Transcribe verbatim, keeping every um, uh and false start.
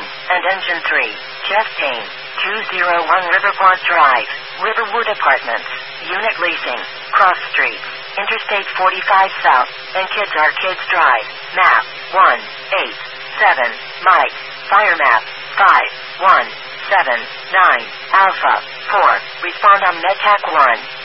and Engine three. Chest pain. two oh one Riverport Drive, Riverwood Apartments, Unit Leasing, Cross Street, Interstate forty-five South, and Kids Arcades Drive. Map one eight seven. Mike. Fire map five one seven nine. Alpha four. Respond on MedTech one.